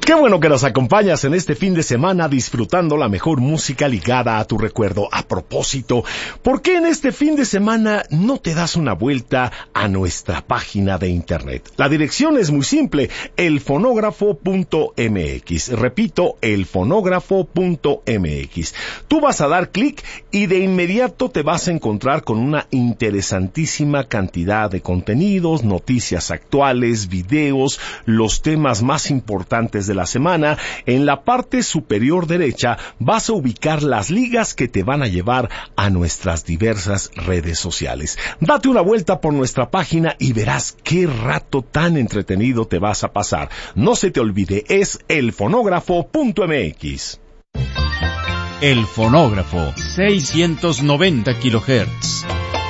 Qué bueno que nos acompañas en este fin de semana disfrutando la mejor música ligada a tu recuerdo. A propósito, ¿por qué en este fin de semana no te das una vuelta a nuestra página de internet? La dirección es muy simple, elfonógrafo.mx. Repito, elfonógrafo.mx. Tú vas a dar clic y de inmediato te vas a encontrar con una interesantísima cantidad de contenidos, noticias actuales, videos, los temas más importantes de la semana. En la parte superior derecha vas a ubicar las ligas que te van a llevar a nuestras diversas redes sociales. Date una vuelta por nuestra página y verás qué rato tan entretenido te vas a pasar. No se te olvide, es elfonógrafo.mx. El Fonógrafo, 690 kHz.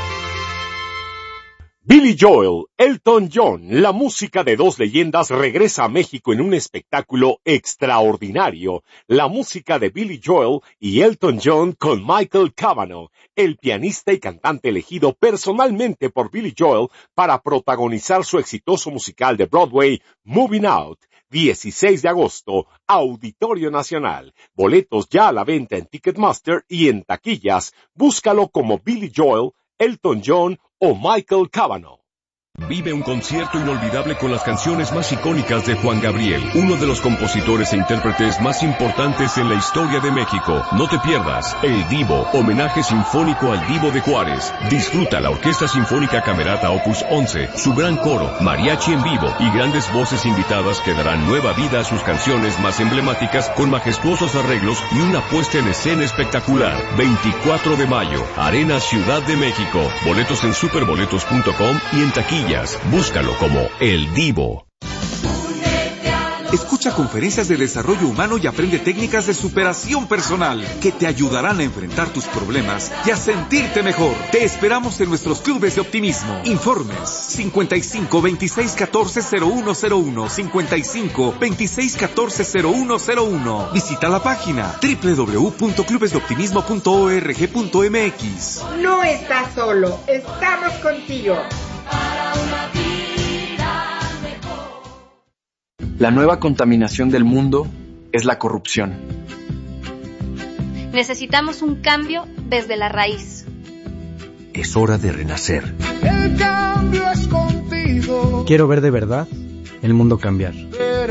Billy Joel, Elton John, la música de dos leyendas regresa a México en un espectáculo extraordinario. La música de Billy Joel y Elton John con Michael Cavanaugh, el pianista y cantante elegido personalmente por Billy Joel para protagonizar su exitoso musical de Broadway, Moving Out. 16 de agosto, Auditorio Nacional. Boletos ya a la venta en Ticketmaster y en taquillas. Búscalo como Billy Joel, Elton John o Michael Cavanaugh. Vive un concierto inolvidable con las canciones más icónicas de Juan Gabriel, uno de los compositores e intérpretes más importantes en la historia de México. No te pierdas El Divo, homenaje sinfónico al Divo de Juárez. Disfruta la Orquesta Sinfónica Camerata Opus 11, su gran coro, mariachi en vivo y grandes voces invitadas que darán nueva vida a sus canciones más emblemáticas con majestuosos arreglos y una puesta en escena espectacular. 24 de mayo, Arena Ciudad de México. Boletos en superboletos.com y en taquilla. Búscalo como El Divo. Escucha conferencias de desarrollo humano y aprende técnicas de superación personal que te ayudarán a enfrentar tus problemas y a sentirte mejor. Te esperamos en nuestros clubes de optimismo. Informes 55 26 14 0101, 55 26 14 0101. Visita la página www.clubesdeoptimismo.org.mx. No estás solo, estamos contigo. La nueva contaminación del mundo es la corrupción. Necesitamos un cambio desde la raíz. Es hora de renacer. El cambio es contigo. Quiero ver de verdad el mundo cambiar.